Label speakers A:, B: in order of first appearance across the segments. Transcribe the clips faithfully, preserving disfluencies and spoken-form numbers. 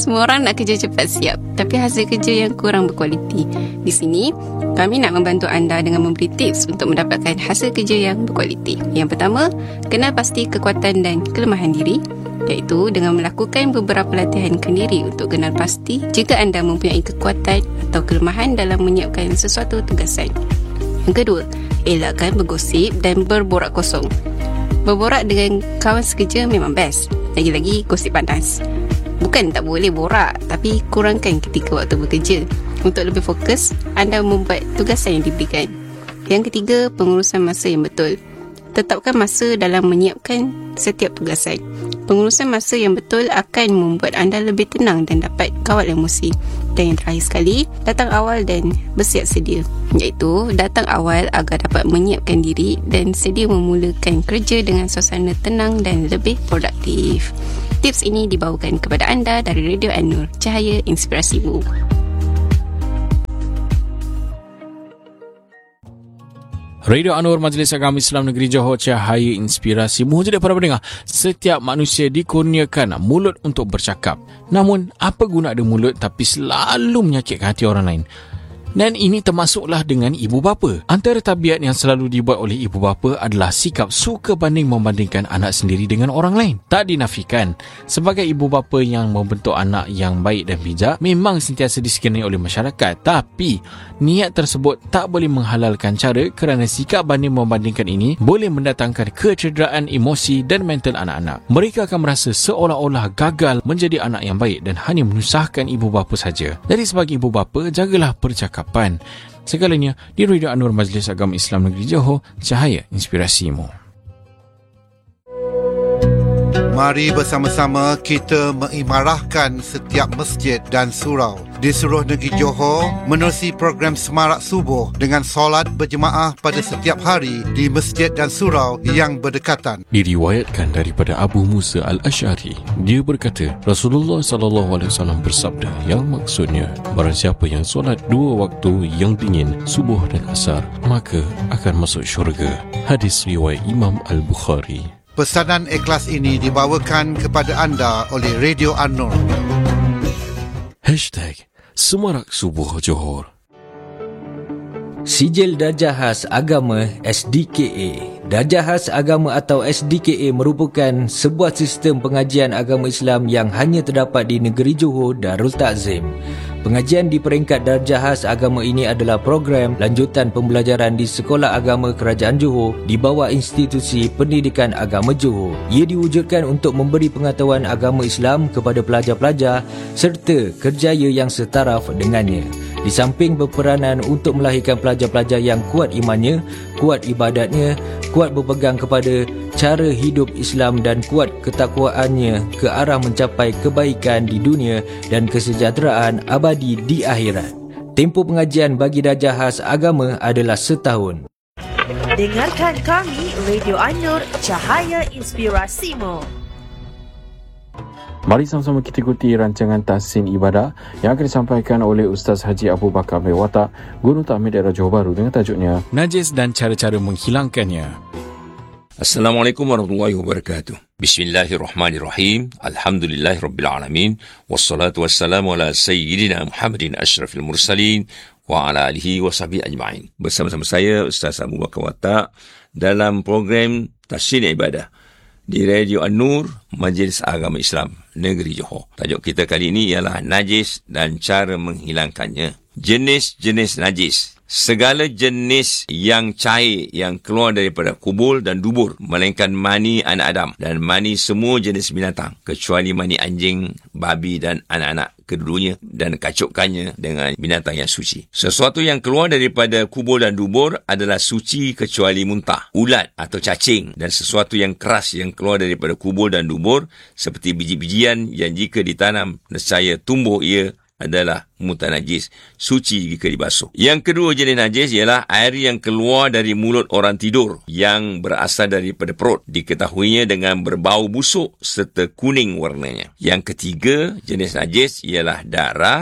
A: Semua orang nak kerja cepat siap, tapi hasil kerja yang kurang berkualiti. Di sini, kami nak membantu anda dengan memberi tips untuk mendapatkan hasil kerja yang berkualiti. Yang pertama, kenal pasti kekuatan dan kelemahan diri, iaitu dengan melakukan beberapa latihan kendiri untuk kenal pasti jika anda mempunyai kekuatan atau kelemahan dalam menyiapkan sesuatu tugasan. Yang kedua, elakkan bergosip dan berborak kosong. Berborak dengan kawan sekerja memang best, lagi-lagi gosip panas. Bukan tak boleh borak, tapi kurangkan ketika waktu bekerja. Untuk lebih fokus, anda membuat tugasan yang diberikan. Yang ketiga, pengurusan masa yang betul. Tetapkan masa dalam menyiapkan setiap tugasan. Pengurusan masa yang betul akan membuat anda lebih tenang dan dapat kawal emosi. Dan yang terakhir sekali, datang awal dan bersiap sedia, iaitu datang awal agar dapat menyiapkan diri dan sedia memulakan kerja dengan suasana tenang dan lebih produktif. Tips ini dibawakan kepada anda dari Radio An-Nur, cahaya inspirasimu.
B: Radio An-Nur, Majlis Agama Islam Negeri Johor, cahaya inspirasimu. Jadi para pendengar, setiap manusia dikurniakan mulut untuk bercakap. Namun, apa guna ada mulut tapi selalu menyakitkan hati orang lain? Dan ini termasuklah dengan ibu bapa. Antara tabiat yang selalu dibuat oleh ibu bapa adalah sikap suka banding membandingkan anak sendiri dengan orang lain. Tak dinafikan, sebagai ibu bapa yang membentuk anak yang baik dan bijak memang sentiasa disekeni oleh masyarakat. Tapi, niat tersebut tak boleh menghalalkan cara kerana sikap banding membandingkan ini boleh mendatangkan kecederaan emosi dan mental anak-anak. Mereka akan merasa seolah-olah gagal menjadi anak yang baik dan hanya menyusahkan ibu bapa saja. Jadi sebagai ibu bapa, jagalah percakapan segalanya di Radio An-Nur, Majlis Agama Islam Negeri Johor, cahaya inspirasimu.
C: Mari bersama-sama kita mengimarahkan setiap masjid dan surau di seluruh negeri Johor menerusi program Semarak Subuh dengan solat berjemaah pada setiap hari di masjid dan surau yang berdekatan.
B: Diriwayatkan daripada Abu Musa Al-Asy'ari, dia berkata, Rasulullah sallallahu alaihi wasallam bersabda, yang maksudnya, barang siapa yang solat dua waktu yang dingin, subuh dan asar, maka akan masuk syurga. Hadis riwayat Imam Al-Bukhari.
C: Pesanan ikhlas ini dibawakan kepada anda oleh Radio An-Nur.
B: Hashtag Semarak Subuh Johor.
D: Sijil Darjah Khas Agama S D K A. Darjah Khas Agama atau S D K A merupakan sebuah sistem pengajian agama Islam yang hanya terdapat di negeri Johor Darul Ta'zim. Pengajian di peringkat Darjah Khas Agama ini adalah program lanjutan pembelajaran di Sekolah Agama Kerajaan Johor di bawah Institusi Pendidikan Agama Johor. Ia diwujudkan untuk memberi pengetahuan agama Islam kepada pelajar-pelajar serta kerjaya yang setaraf dengannya. Di samping berperanan untuk melahirkan pelajar-pelajar yang kuat imannya, kuat ibadatnya, kuat berpegang kepada cara hidup Islam dan kuat ketakwaannya ke arah mencapai kebaikan di dunia dan kesejahteraan abadi di akhirat. Tempoh pengajian bagi Darjah Khas Agama adalah setahun.
E: Dengarkan kami Radio An-Nur, cahaya inspirasimu.
B: Mari sama-sama kita ikuti rancangan tahsin ibadah yang akan disampaikan oleh Ustaz Haji Abu Bakar Mewata, Guru Takmir Daerah Johor Bahru, dengan tajuknya Najis dan cara-cara menghilangkannya.
F: Assalamualaikum warahmatullahi wabarakatuh. Bismillahirrahmanirrahim. Alhamdulillahirrabbilalamin. Wassalatu wassalamu ala sayyidina Muhammadin asyrafil mursalin wa ala alihi wa sahbihi ajma'in. Bersama-sama saya Ustaz Abu Bakar Mewata dalam program tahsin ibadah di Radio An-Nur, Majlis Agama Islam Negeri Johor. Tajuk kita kali ini ialah najis dan cara menghilangkannya. Jenis-jenis najis. Segala jenis yang cair yang keluar daripada kubul dan dubur, melainkan mani anak Adam dan mani semua jenis binatang, kecuali mani anjing, babi dan anak-anak kedudukannya, dan kacukkannya dengan binatang yang suci. Sesuatu yang keluar daripada kubul dan dubur adalah suci kecuali muntah, ulat atau cacing, dan sesuatu yang keras yang keluar daripada kubul dan dubur seperti biji-bijian yang jika ditanam nescaya tumbuh ia adalah muntah najis, suci jika dibasuh. Yang kedua jenis najis ialah air yang keluar dari mulut orang tidur yang berasal daripada perut, diketahuinya dengan berbau busuk serta kuning warnanya. Yang ketiga jenis najis ialah darah,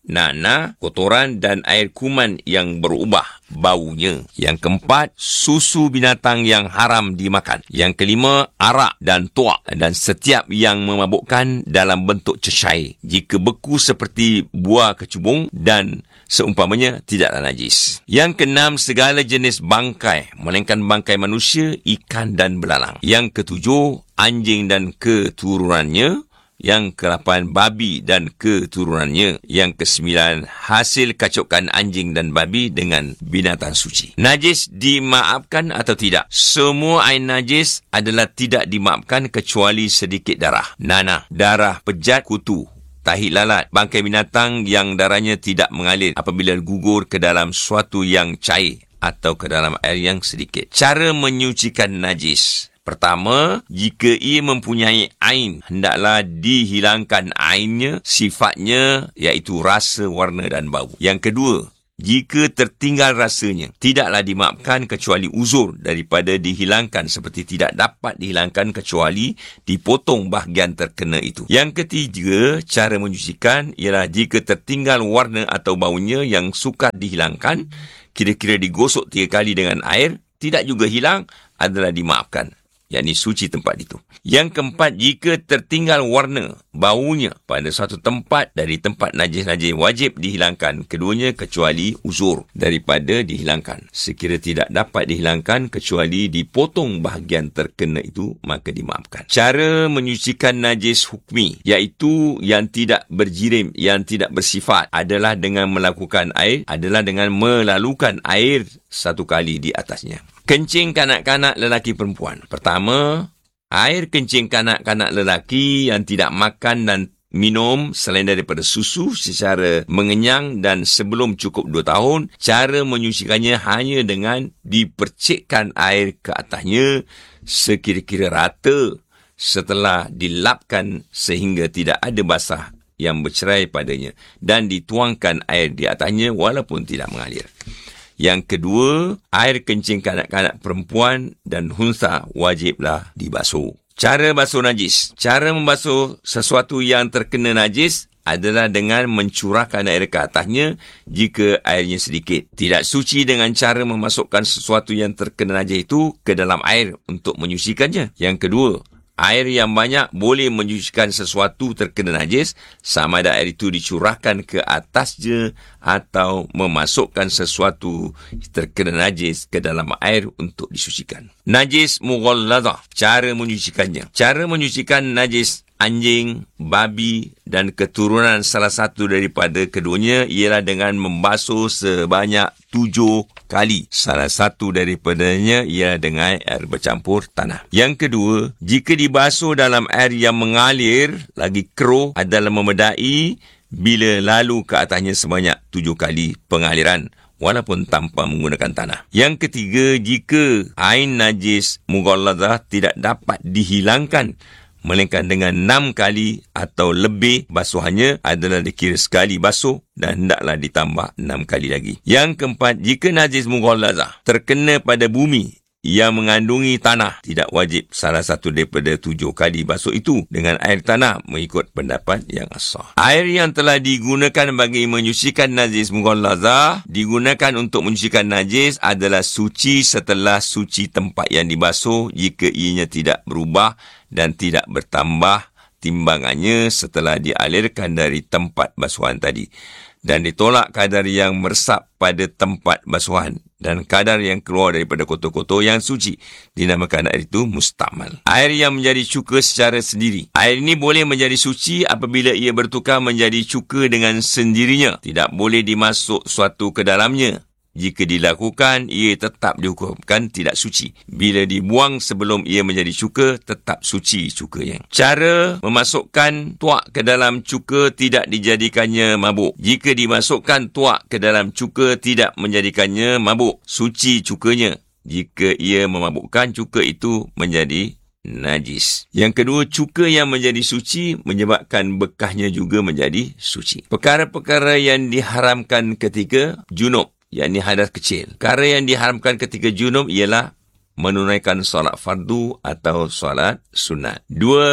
F: nanah, kotoran dan air kuman yang berubah baunya. Yang keempat, susu binatang yang haram dimakan. Yang kelima, arak dan tuak dan setiap yang memabukkan dalam bentuk cecair. Jika beku seperti buah kecubung dan seumpamanya tidaklah najis. Yang keenam, segala jenis bangkai, melainkan bangkai manusia, ikan dan belalang. Yang ketujuh, anjing dan keturunannya. Yang kelapan, babi dan keturunannya. Yang kesembilan, hasil kacukan anjing dan babi dengan binatang suci. Najis dimaafkan atau tidak? Semua air najis adalah tidak dimaafkan kecuali sedikit darah. Nanah, darah pejat, kutu, tahi lalat, bangkai binatang yang darahnya tidak mengalir apabila gugur ke dalam suatu yang cair atau ke dalam air yang sedikit. Cara menyucikan najis. Pertama, jika ia mempunyai ain, hendaklah dihilangkan ainnya, sifatnya iaitu rasa, warna dan bau. Yang kedua, jika tertinggal rasanya, tidaklah dimaafkan kecuali uzur daripada dihilangkan seperti tidak dapat dihilangkan kecuali dipotong bahagian terkena itu. Yang ketiga, cara menyucikan ialah jika tertinggal warna atau baunya yang sukar dihilangkan, kira-kira digosok tiga kali dengan air, tidak juga hilang, adalah dimaafkan, yakni suci tempat itu. Yang keempat, jika tertinggal warna, baunya pada suatu tempat dari tempat najis-najis, wajib dihilangkan keduanya kecuali uzur daripada dihilangkan. Sekira tidak dapat dihilangkan kecuali dipotong bahagian terkena itu, maka dimaafkan. Cara menyucikan najis hukmi, iaitu yang tidak berjirim, yang tidak bersifat, adalah dengan melakukan air, adalah dengan melalukan air satu kali di atasnya. Kencing kanak-kanak lelaki perempuan. Pertama, air kencing kanak-kanak lelaki yang tidak makan dan minum selain daripada susu secara mengenyang dan sebelum cukup dua tahun, cara menyucikannya hanya dengan dipercikkan air ke atasnya sekira-kira rata setelah dilapkan sehingga tidak ada basah yang bercerai padanya dan dituangkan air di atasnya walaupun tidak mengalir. Yang kedua, air kencing kanak-kanak perempuan dan hunsa wajiblah dibasuh. Cara basuh najis. Cara membasuh sesuatu yang terkena najis adalah dengan mencurahkan air ke atasnya jika airnya sedikit. Tidak suci dengan cara memasukkan sesuatu yang terkena najis itu ke dalam air untuk menyucikannya. Yang kedua, air yang banyak boleh menyucikan sesuatu terkena najis, sama ada air itu dicurahkan ke atasnya atau memasukkan sesuatu terkena najis ke dalam air untuk disucikan. Najis mughalladah, cara menyucikannya. Cara menyucikan najis anjing, babi dan keturunan salah satu daripada keduanya ialah dengan membasuh sebanyak tujuh kali. Salah satu daripadanya ialah dengan air bercampur tanah. Yang kedua, jika dibasuh dalam air yang mengalir lagi keruh adalah memedai bila lalu ke atasnya sebanyak tujuh kali pengaliran walaupun tanpa menggunakan tanah. Yang ketiga, jika ain najis mughalladah tidak dapat dihilangkan melainkan dengan enam kali atau lebih, basuhannya adalah dikira sekali basuh dan hendaklah ditambah enam kali lagi. Yang keempat, jika najis mughalladah terkena pada bumi yang mengandungi tanah, tidak wajib salah satu daripada tujuh kali basuh itu dengan air tanah mengikut pendapat yang sah. Air yang telah digunakan bagi menyucikan najis mughalladah digunakan untuk menyucikan najis adalah suci setelah suci tempat yang dibasuh jika ianya tidak berubah dan tidak bertambah timbangannya setelah dialirkan dari tempat basuhan tadi, dan ditolak kadar yang meresap pada tempat basuhan dan kadar yang keluar daripada kotor-kotor yang suci, dinamakan air itu mustamal. Air yang menjadi cuka secara sendiri. Air ini boleh menjadi suci apabila ia bertukar menjadi cuka dengan sendirinya. Tidak boleh dimasuk suatu ke dalamnya. Jika dilakukan, ia tetap dihukumkan tidak suci. Bila dibuang sebelum ia menjadi cuka, tetap suci cukanya. Cara memasukkan tuak ke dalam cuka tidak dijadikannya mabuk. Jika dimasukkan tuak ke dalam cuka tidak menjadikannya mabuk, suci cukanya. Jika ia memabukkan, cuka itu menjadi najis. Yang kedua, cuka yang menjadi suci menyebabkan bekahnya juga menjadi suci. Perkara-perkara yang diharamkan ketika junub, yakni hadas kecil. Perkara yang diharamkan ketika junub ialah menunaikan solat fardu atau solat sunat. Dua,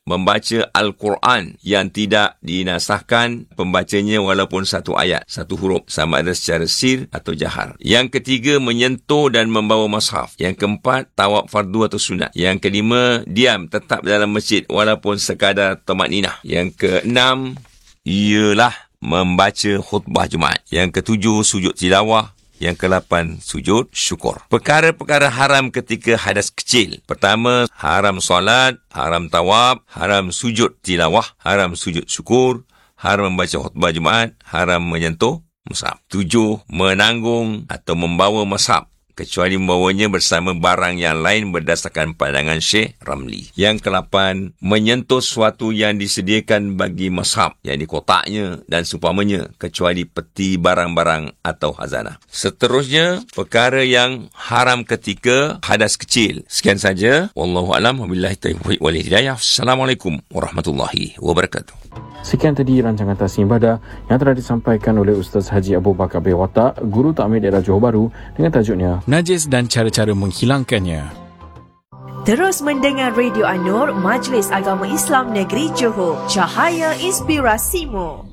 F: membaca Al-Quran yang tidak dinasahkan pembacanya walaupun satu ayat, satu huruf, sama ada secara sir atau jahar. Yang ketiga, menyentuh dan membawa mushaf. Yang keempat, tawaf fardu atau sunat. Yang kelima, diam tetap dalam masjid walaupun sekadar tamakninah. Yang keenam, ialah membaca khutbah Jumaat. Yang ketujuh, sujud tilawah. Yang kelapan, sujud syukur. Perkara-perkara haram ketika hadas kecil. Pertama, haram solat, haram tawaf, haram sujud tilawah, haram sujud syukur, haram membaca khutbah Jumaat, haram menyentuh mushaf. Tujuh, menanggung atau membawa mushaf, kecuali membawanya bersama barang yang lain berdasarkan pandangan Syekh Ramli. Yang kelapan, menyentuh sesuatu yang disediakan bagi mushaf, yang di kotaknya dan seumpamanya, kecuali peti barang-barang atau hazanah. Seterusnya, perkara yang haram ketika hadas kecil. Sekian saja. Wallahu a'lam, wabillahi taufiq wal hidayah. Assalamualaikum warahmatullahi wabarakatuh.
B: Sekian tadi rancangan Tasnim Ibadah yang telah disampaikan oleh Ustaz Haji Abu Bakar bin Watak, Guru Takmir Daerah Johor Bahru, dengan tajuknya Najis dan Cara-Cara Menghilangkannya.
E: Terus mendengar Radio An-Nur, Majlis Agama Islam Negeri Johor, Cahaya Inspirasimu.